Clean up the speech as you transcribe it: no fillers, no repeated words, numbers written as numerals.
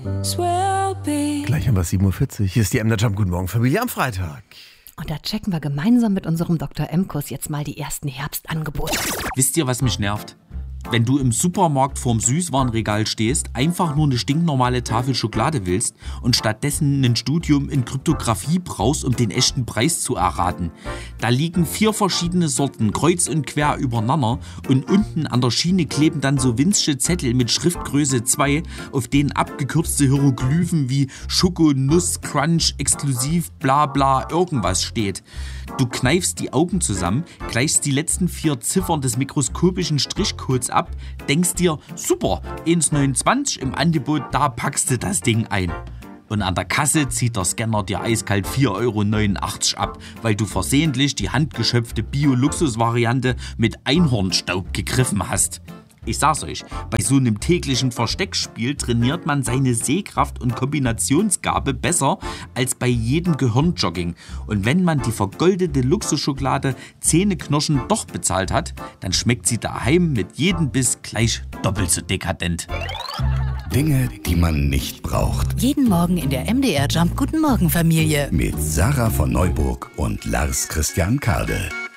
Gleich haben wir 7:40 Uhr. Hier ist die MDR Jump. Guten Morgen, Familie am Freitag. Und da checken wir gemeinsam mit unserem Dr. M-Kurs jetzt mal die ersten Herbstangebote. Wisst ihr, was mich nervt? Wenn du im Supermarkt vorm Süßwarenregal stehst, einfach nur eine stinknormale Tafel Schokolade willst und stattdessen ein Studium in Kryptographie brauchst, um den echten Preis zu erraten. Da liegen 4 verschiedene Sorten kreuz und quer übereinander und unten an der Schiene kleben dann so winzige Zettel mit Schriftgröße 2, auf denen abgekürzte Hieroglyphen wie Schoko, Nuss, Crunch, Exklusiv, bla bla irgendwas steht. Du kneifst die Augen zusammen, gleichst die letzten 4 Ziffern des mikroskopischen Strichcodes ab, denkst dir, super, 1,29 im Angebot, da packst du das Ding ein. Und an der Kasse zieht der Scanner dir eiskalt 4,89 € ab, weil du versehentlich die handgeschöpfte Bio-Luxus-Variante mit Einhornstaub gegriffen hast. Ich sag's euch, bei so einem täglichen Versteckspiel trainiert man seine Sehkraft und Kombinationsgabe besser als bei jedem Gehirnjogging. Und wenn man die vergoldete Luxusschokolade Zähneknirschen doch bezahlt hat, dann schmeckt sie daheim mit jedem Biss gleich doppelt so dekadent. Dinge, die man nicht braucht. Jeden Morgen in der MDR Jump Guten Morgen Familie. Mit Sarah von Neuburg und Lars Christian Kade.